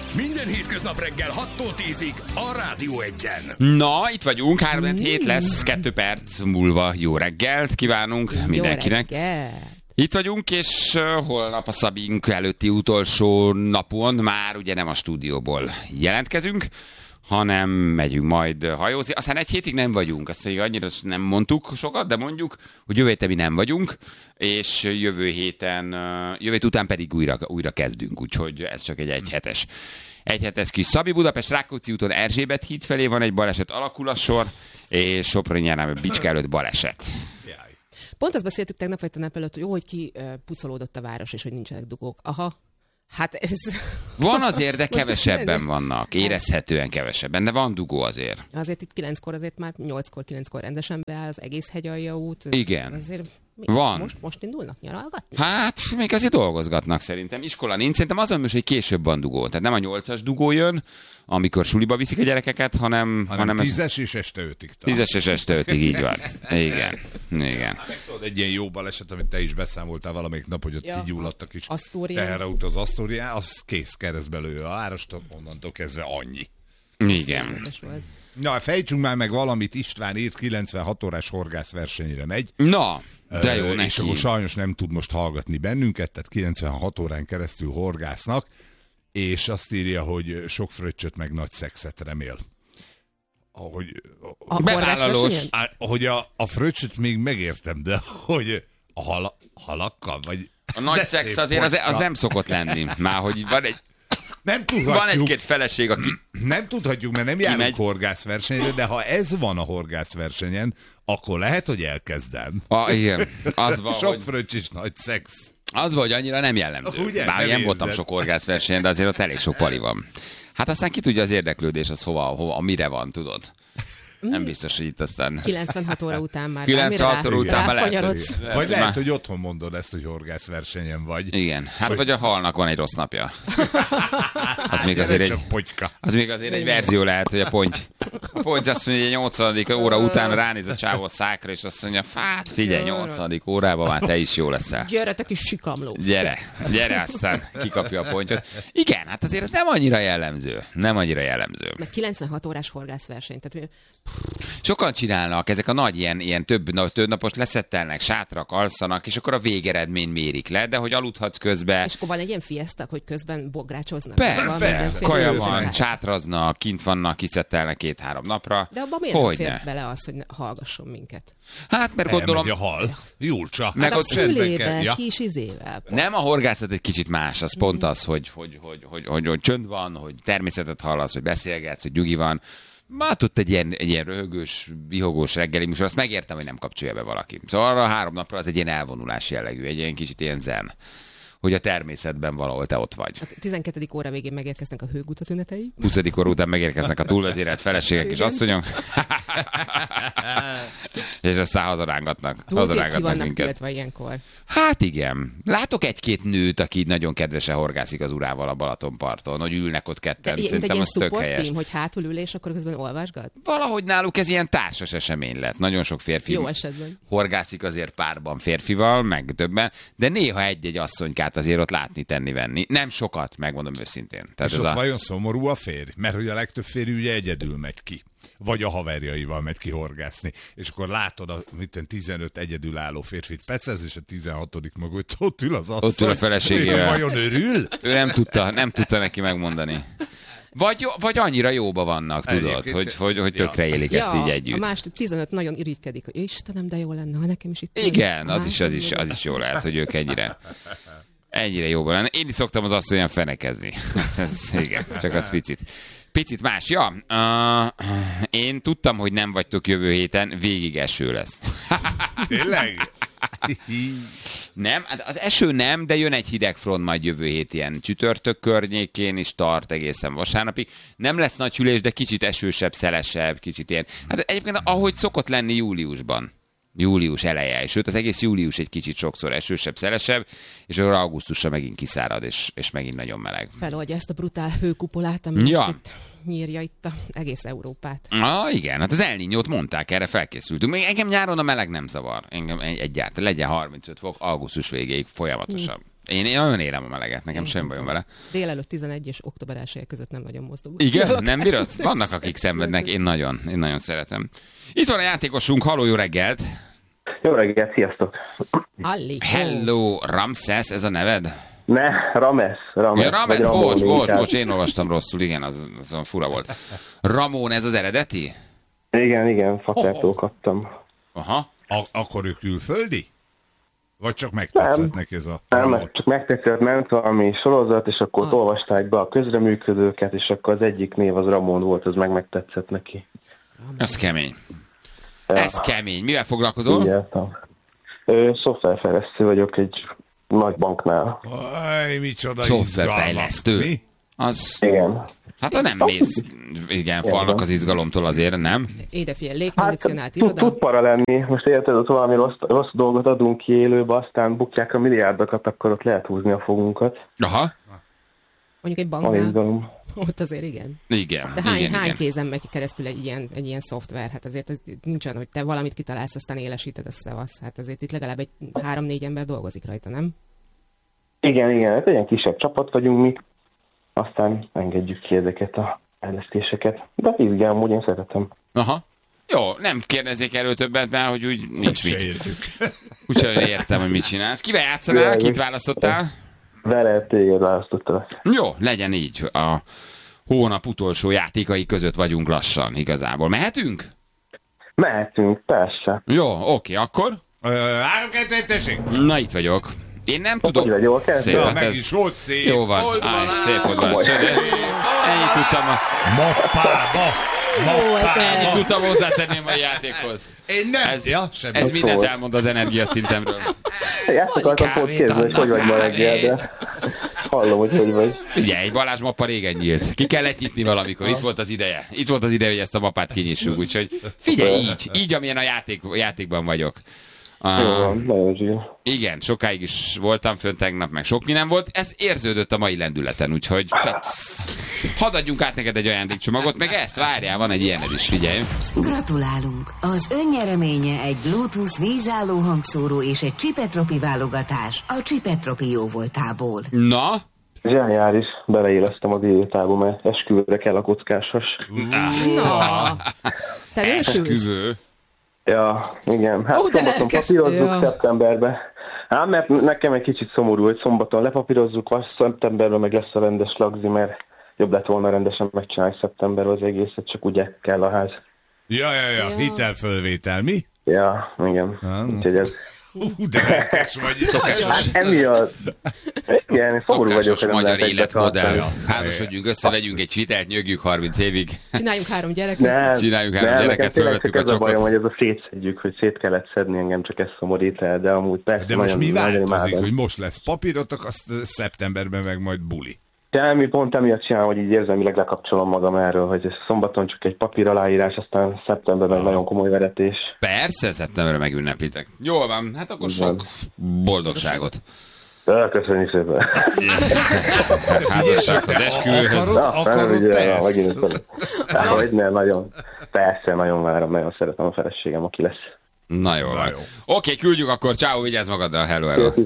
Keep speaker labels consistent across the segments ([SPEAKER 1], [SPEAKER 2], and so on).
[SPEAKER 1] Minden hétköznap reggel 6-tól 10-ig a Rádió Egyen.
[SPEAKER 2] Na, itt vagyunk, 3-7 lesz, 2 perc múlva jó reggelt kívánunk mindenkinek.
[SPEAKER 3] Jó reggelt.
[SPEAKER 2] Itt vagyunk, és holnap a Szabink előtti utolsó napon már ugye nem a stúdióból jelentkezünk, hanem megyünk majd hajózni. Aztán egy hétig nem vagyunk, azt annyira nem mondtuk sokat, de mondjuk, hogy jövő héten mi nem vagyunk, és jövő hét után pedig újra kezdünk, úgyhogy ez csak egy hetes kis Szabi. Budapest Rákóczi úton Erzsébet híd felé van egy baleset, alakul a sor, és Sopron-Jánál Bicske előtt baleset.
[SPEAKER 3] Pont azt beszéltük tegnap vagy tegnap előtt, hogy jó, hogy kipucolódott a város, és hogy nincsenek dugók. Aha. Hát ez...
[SPEAKER 2] Van azért, de kevesebben vannak. Érezhetően kevesebben, de van dugó azért.
[SPEAKER 3] Azért itt 9-kor, azért már 8-9-kor rendesen beáll az egész Hegyalja út.
[SPEAKER 2] Igen.
[SPEAKER 3] Azért
[SPEAKER 2] van.
[SPEAKER 3] Most indulnak nyaralgatni?
[SPEAKER 2] Hát, még azért dolgozgatnak szerintem. Iskola nincs. Szerintem azon most, hogy később van dugó. Tehát nem a 8-as dugó jön, amikor suliba viszik a gyerekeket, hanem
[SPEAKER 4] 10-es és este 5-ig.
[SPEAKER 2] 10-es és este 5-ig, így van. Igen.
[SPEAKER 4] Tudod, egy ilyen jó baleset, amit te is beszámoltál valamelyik nap, hogy ott kigyulladtak is. Teherautó az Asztórián, az kész keresztbe lő a várost, onnantól kezdve annyi.
[SPEAKER 2] Igen.
[SPEAKER 4] Na, fejtsünk már meg valamit, István írt, 96 órás horgászversenyre megy.
[SPEAKER 2] Na, de jó neki.
[SPEAKER 4] És akkor sajnos nem tud most hallgatni bennünket, tehát 96 órán keresztül horgásznak, és azt írja, hogy sok fröccsöt meg nagy szexet remél.
[SPEAKER 2] Bevállalós.
[SPEAKER 4] Hogy a fröccsöt még megértem, de hogy a halakkal, vagy...
[SPEAKER 2] A nagy szex azért az nem szokott lenni. Már hogy van egy-két feleség, aki...
[SPEAKER 4] Nem tudhatjuk, mert nem járunk horgászversenyre, de ha ez van a horgászversenyen, akkor lehet, hogy elkezdem.
[SPEAKER 2] Igen. Az van,
[SPEAKER 4] sok fröccs is nagy szex.
[SPEAKER 2] Az van, hogy annyira nem jellemző.
[SPEAKER 4] Ugye,
[SPEAKER 2] bár nem voltam sok horgászversenyen, de azért ott elég sok pali van. Hát aztán ki tudja az érdeklődés, az hova mire van, tudod. Nem biztos, hogy itt aztán...
[SPEAKER 3] 96 óra után már.
[SPEAKER 2] 96 óra után már lehet,
[SPEAKER 4] vagy lehet, hogy otthon mondod ezt, hogy horgászversenyen vagy.
[SPEAKER 2] Igen, hát vagy a halnak van egy rossz napja. Az még azért egy verzió lehet, hogy a ponty azt mondja, hogy 80. óra után ránéz a csávó szákra, és azt mondja, hát figyelj, 80. órában már te is jó leszel.
[SPEAKER 3] Gyere, te kis sikamló.
[SPEAKER 2] Gyere, aztán kikapja a pontyot. Igen, hát azért ez nem annyira jellemző.
[SPEAKER 3] Meg 96 órás horgászverseny, tehát...
[SPEAKER 2] Sokan csinálnak, ezek a nagy ilyen több napos leszettelnek, sátrak, alszanak, és akkor a végeredményt mérik le, de hogy aludhatsz közben.
[SPEAKER 3] És akkor van egy ilyen fiesztak, hogy közben bográcsoznak.
[SPEAKER 2] Persze, kaja van, sátraznak, kint vannak, kiszettelnek 2-3 napra.
[SPEAKER 3] De abban miért nem fér bele az, hogy hallgasson minket?
[SPEAKER 2] Hát, mert gondolom...
[SPEAKER 4] Elmegy a hal, Julcsa.
[SPEAKER 3] Hát a fülével, kis izével.
[SPEAKER 2] Nem, a horgászat egy kicsit más, az pont az, hogy csönd van, hogy természetet hallasz, hogy beszélgetsz, hogy nyugi van. Már ott egy ilyen röhögős, vihogós reggeli műsor, azt megértem, hogy nem kapcsolja be valaki. Szóval arra 3 napra az egy ilyen elvonulás jellegű, egy ilyen kicsit ilyen zen, hogy a természetben valahol te ott vagy.
[SPEAKER 3] A 12. óra végén megérkeznek a hőguta tünetei.
[SPEAKER 2] 20. óra után megérkeznek a túlvezérelt feleségek és asszonyok. És aztán hazarángatnak
[SPEAKER 3] minket. Ilyenkor.
[SPEAKER 2] Hát igen. Látok egy-két nőt, aki nagyon kedvesen horgászik az urával a Balatonparton, hogy ülnek ott ketten. Szerintem az tök helyes.
[SPEAKER 3] Team, hogy hátul ül, és akkor közben olvasgat?
[SPEAKER 2] Valahogy náluk ez ilyen társas esemény lett. Nagyon sok férfi
[SPEAKER 3] jó esetben
[SPEAKER 2] horgászik azért párban férfival, meg többen, de néha egy-egy asszonykát azért ott látni, tenni-venni. Nem sokat, megmondom őszintén.
[SPEAKER 4] Tehát és ott vajon szomorú a férj? Mert hogy a legtöbb férj ugye egyedül megy ki. Vagy a haverjaival megy ki horgászni. És akkor látod a 15 egyedülálló férfit pecez, és a 16. maga ott ül az asszony.
[SPEAKER 2] Ott ül a feleségével.
[SPEAKER 4] Vajon örül?
[SPEAKER 2] Ő nem tudta neki megmondani. Vagy annyira jóba vannak, tudod, hogy tökre élik ezt így együtt.
[SPEAKER 3] A másik 15 nagyon irítkedik, hogy Istenem, de jó lenne, ha nekem is itt...
[SPEAKER 2] Igen, az is jó lehet, hogy ők ennyire jóban lenne. Én is szoktam az asszonyon fenekezni. Igen, csak az picit más. Ja, én tudtam, hogy nem vagytok jövő héten, végig eső lesz.
[SPEAKER 4] Tényleg?
[SPEAKER 2] Nem, az eső nem, de jön egy hideg front majd jövő hét ilyen csütörtök környékén, és tart egészen vasárnapig. Nem lesz nagy hűlés, de kicsit esősebb, szelesebb, kicsit ilyen. Hát egyébként ahogy szokott lenni júliusban. Július eleje, sőt az egész július egy kicsit sokszor esősebb, szelesebb, és akkor augusztusra megint kiszárad, és megint nagyon meleg.
[SPEAKER 3] Feloldja ezt a brutál hőkupolát, ami itt nyírja itt egész Európát.
[SPEAKER 2] Igen, hát az El Niñót mondták, erre felkészültünk. Még engem nyáron a meleg nem zavar. Engem egyáltalán legyen 35 fok augusztus végéig folyamatosan. Én nagyon élem a meleget, nekem semmi bajom vele.
[SPEAKER 3] Délelőtt 11 és október 1 között nem nagyon mozdulok.
[SPEAKER 2] Igen? Nem bírod? Vannak, akik szenvednek, én nagyon szeretem. Itt van a játékosunk, halló, jó reggelt!
[SPEAKER 5] Jó reggelt, sziasztok!
[SPEAKER 2] Hello, Ramses, ez a neved?
[SPEAKER 5] Ne, Rames.
[SPEAKER 2] Ja, Rames, bocs, én olvastam rosszul, igen, az fura volt. Ramón, ez az eredeti?
[SPEAKER 5] Igen, Fatertól kaptam.
[SPEAKER 2] Aha.
[SPEAKER 4] Akkor ő külföldi? Vagy csak megtetszett neki ez a...
[SPEAKER 5] Nem, csak megtetszett, ment valami sorozat, és akkor ott olvasták be a közreműködőket, és akkor az egyik név az Ramón volt, az megtetszett neki.
[SPEAKER 2] Ez kemény. Ez kemény. Mivel foglalkozol?
[SPEAKER 5] Igen, szoftverfejlesztő vagyok egy nagy banknál.
[SPEAKER 4] Aj, micsoda
[SPEAKER 2] szoftverfejlesztő.
[SPEAKER 4] Mi?
[SPEAKER 2] Az...
[SPEAKER 5] Igen.
[SPEAKER 2] Hát ha nem mész, igen, falnak az izgalomtól azért, nem?
[SPEAKER 3] Ide figyelj, légkondicionált iroda.
[SPEAKER 5] Tud para lenni. Most érted, ott valami rossz dolgot adunk ki élőbe, aztán bukják a milliárdokat, akkor ott lehet húzni a fogunkat.
[SPEAKER 2] Aha.
[SPEAKER 3] Mondjuk egy banknál. Ott azért igen.
[SPEAKER 2] Igen.
[SPEAKER 3] De hány kézen megy keresztül egy ilyen szoftver? Hát azért nincs olyan, hogy te valamit kitalálsz, aztán élesíted, összevasz. Hát azért itt legalább egy 3-4 ember dolgozik rajta, nem?
[SPEAKER 5] Igen, hát egy kisebb csapat vagyunk mi. Aztán engedjük ki ezeket a fejlesztéseket. De igen, amúgy én szeretem.
[SPEAKER 2] Aha. Jó, nem kérdezzék erről többet, mert hogy úgy nincs mit.
[SPEAKER 4] Értjük.
[SPEAKER 2] Úgyhogy értem, hogy mit csinálsz. Kivel játszanál? Kit választottál?
[SPEAKER 5] Vele téged választottalak.
[SPEAKER 2] Jó, legyen így. A hónap utolsó játékai között vagyunk lassan, igazából. Mehetünk?
[SPEAKER 5] Mehetünk, persze.
[SPEAKER 2] Jó, oké, akkor?
[SPEAKER 4] 3-2-1, tessék!
[SPEAKER 2] Na, itt vagyok. Én nem tudom.
[SPEAKER 5] Hogy vagy, jól kezdve?
[SPEAKER 4] Ja, meg is volt szép.
[SPEAKER 2] Jó van. Szép volt. Ennyit tudtam ennyit tudtam hozzátenni a mai játékhoz.
[SPEAKER 4] Én nem.
[SPEAKER 2] Ez mindent elmond az energiaszintemről.
[SPEAKER 5] Ezt akartam pont kérdezni, hogy vagy ma reggel, de hallom, hogy vagy.
[SPEAKER 2] Figyelj, Balázs mappa régen nyílt. Ki kellett nyitni valamikor. Itt volt az ideje. Itt volt az ideje, hogy ezt a mappát kinyissuk. Úgyhogy figyelj, így amilyen a játékban vagyok. Igen, sokáig is voltam fönn tegnap, meg sok minden volt. Ez érződött a mai lendületen, úgyhogy hadd adjunk át neked egy ajándékcsomagot, meg ezt várjál, van egy ilyened is, figyelj.
[SPEAKER 6] Gratulálunk! Az önnyereménye egy Bluetooth vízálló hangszóró és egy Csipetropi válogatás a Csipetropi jóvoltából.
[SPEAKER 2] Na?
[SPEAKER 5] Zseniális, beleéreztem az időtába, mert esküvőre kell a kockásas.
[SPEAKER 3] Na! Te
[SPEAKER 2] esküvő?
[SPEAKER 5] Ja, igen. Hát szombaton papírozzuk szeptemberbe. Hát mert nekem egy kicsit szomorú, hogy szombaton lepapírozzuk, szeptemberben meg lesz a rendes lagzi, mert jobb lett volna rendesen megcsinálni szeptemberben az egészet, csak ugye kell a ház.
[SPEAKER 4] Ja, hitelfölvétel, mi?
[SPEAKER 5] Ja, igen. Úgyhogy ez...
[SPEAKER 4] de lelkes vagy.
[SPEAKER 2] Szokásos.
[SPEAKER 5] Hát emiatt. Igen, szomorú vagyok, hogy nem
[SPEAKER 2] magyar
[SPEAKER 5] lehet
[SPEAKER 2] életmodell. Házasodjunk össze, vegyünk egy hitelt, nyögjük 30 évig.
[SPEAKER 3] Csináljunk 3 gyereket.
[SPEAKER 2] Csináljunk 3 gyereket, fölvettük a csokot.
[SPEAKER 5] Ez a bajom, hogy ez a szétszedjük, hogy szét kellett szedni, engem csak ez szomorít el, de amúgy persze.
[SPEAKER 4] De most mi változik,
[SPEAKER 5] imádom.
[SPEAKER 4] hogy most lesz papírotok, azt szeptemberben meg majd buli.
[SPEAKER 5] Semmi, pont emiatt csinálom, hogy így érzelmileg lekapcsolom magam erről, hogy szombaton csak egy papír aláírás, aztán szeptemberben nagyon komoly veretés.
[SPEAKER 2] Persze, szeptemberben megünneplitek. Jól van, hát akkor sok boldogságot.
[SPEAKER 5] Köszönjük szépen.
[SPEAKER 2] Házassághoz, esküvőhöz.
[SPEAKER 5] Hogy ne, nagyon. Persze, nagyon várom, nagyon szeretem a feleségem, aki lesz.
[SPEAKER 2] Na jó. Oké, küldjük akkor, ciao, vigyázz magadra, hello.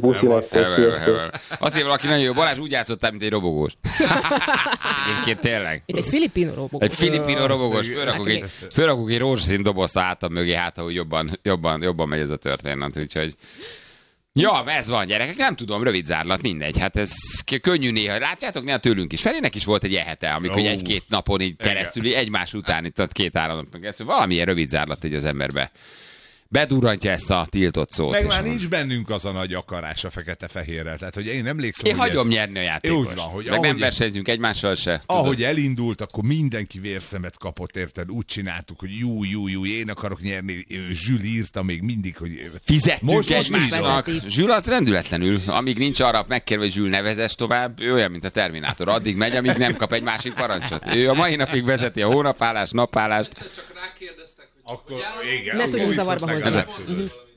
[SPEAKER 2] Azt mondja, valaki nagyon jó, Balázs úgy játszottál, mint egy robogós. Egyébként tényleg.
[SPEAKER 3] Mint egy filipino robogós.
[SPEAKER 2] Egy filipino robogós, fölrakok egy rózsaszín dobozt a hátam mögé, hát ahogy jobban megy ez a történet, úgyhogy... Ja, ez van, gyerekek, nem tudom, rövid zárlat, mindegy, hát ez könnyű néha. Látjátok, néha tőlünk is. Felének is volt egy hete, amikor egy-két napon így keresztül, egymás után itt 2-3 napon keresztül, valamilyen rövid zárlat így az emberbe. Bedurrantja ezt a tiltott szót.
[SPEAKER 4] Meg már nincs bennünk az a nagy akarás a fekete-fehérrel. Tehát, hogy én emlékszem,
[SPEAKER 2] én hagyom nyerni a játékos.
[SPEAKER 4] Úgy van, hogy
[SPEAKER 2] meg nem versenyzünk egymással se.
[SPEAKER 4] Ahogy elindult, akkor mindenki vérszemet kapott, érted? Úgy csináltuk, hogy jó, én akarok nyerni. Zsül írta még mindig, hogy...
[SPEAKER 2] Fizettünk egymásnak. Zsül az rendületlenül. Amíg nincs arra megkérve, hogy Zsül ne vezess tovább, ő olyan, mint a Terminátor. Addig megy, amíg nem kap egy másik parancsot. Ő a mai napig vezeti a hónapállást, napállást.
[SPEAKER 7] Csak rákérdeztek, hogy
[SPEAKER 4] akkor igen,
[SPEAKER 3] ne tudjunk zavarba hozni.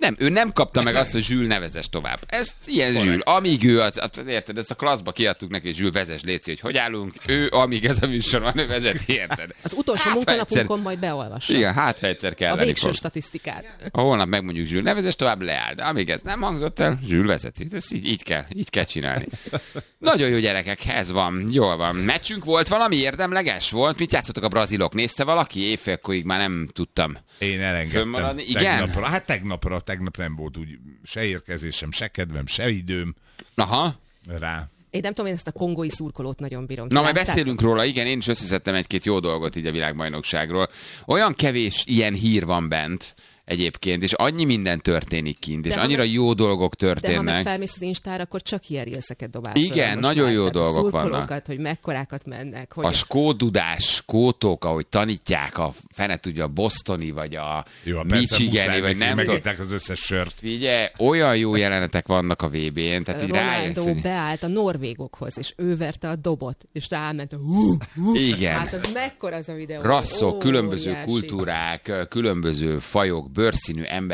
[SPEAKER 2] Nem, ő nem kapta meg azt, hogy Zsül ne vezess tovább. Ez ilyen Zsül. Amíg ő érted, ezt a klasszba kiadtuk neki, hogy Zsül vezess, léci, hogy hogyan ő, amíg ez a műsor van, ő vezeti, érted?
[SPEAKER 3] Az utolsó munkanapunkon majd beolvassa.
[SPEAKER 2] Igen, ha egyszer kell.
[SPEAKER 3] A végső statisztikát.
[SPEAKER 2] Ha holnap megmondjuk Zsül, ne vezess tovább, leáll. De amíg ez nem hangzott el, Zsül vezeti. Ezt így kell csinálni. Nagyon jó gyerekek, ez van. Jól van. Meccsünk volt valami érdemleges volt? Mit játszottak a brazilok? Nézte valaki? Éjfélkorig már nem tudtam.
[SPEAKER 4] Én elengedtem.
[SPEAKER 2] Igen?
[SPEAKER 4] Tegnap nem volt úgy se érkezésem, se kedvem, se időm.
[SPEAKER 2] Aha.
[SPEAKER 4] Rá.
[SPEAKER 3] Én nem tudom, én ezt a kongói szurkolót nagyon bírom.
[SPEAKER 2] Na, majd beszélünk róla, igen, én is összeszedtem egy-két jó dolgot így a világbajnokságról. Olyan kevés ilyen hír van bent egyébként, és annyi minden történik kint, és annyira jó dolgok történnek.
[SPEAKER 3] De ha meg felmész az Instára, akkor csak ilyen rílszeket dobál.
[SPEAKER 2] Igen, nagyon jó dolgok vannak.
[SPEAKER 3] Hogy mekkorákat mennek. Hogy
[SPEAKER 2] a skódudás, skótok, ahogy tanítják a fene tudja, a bostoni, vagy a michigani, vagy nem tudom.
[SPEAKER 4] Megitták az összes sört.
[SPEAKER 2] Figyelj, olyan jó jelenetek vannak a VB-n, tehát így rájössz.
[SPEAKER 3] Ronaldo beállt a norvégokhoz, és ő verte a dobot, és ráment a
[SPEAKER 2] Igen.
[SPEAKER 3] Hát az mekkora az a videó.
[SPEAKER 2] Rasszok, különböző kultúrák, különböző fajok, bőrszínű ember